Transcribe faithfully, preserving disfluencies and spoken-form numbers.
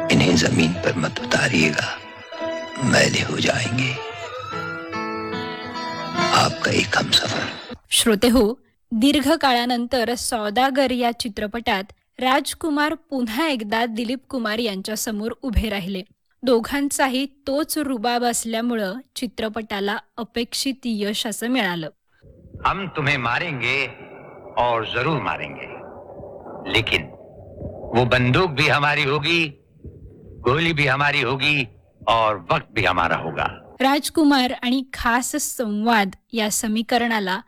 इन्हें जमीन पर मत उतारिएगा, मैले हो जाएंगे आपका एक हमसफर. श्रोते हो, दीर्घ काळानंतर सौदागर या चित्रपटात राजकुमार पुन्हा एकदा दिलीप कुमार यांच्या समोर उभे राहिले. दोघांचाही तोच रुबाब असल्यामुळं चित्रपटाला अपेक्षित यश असं मिळालं. हम तुम्हें मारेंगे और जरूर मारेंगे, लेकिन वो बंदूक भी हमारी होगी, गोली भी हमारी होगी और वक्त भी हमारा होगा. राजकुमार आणि खास संवाद या समीकरणाला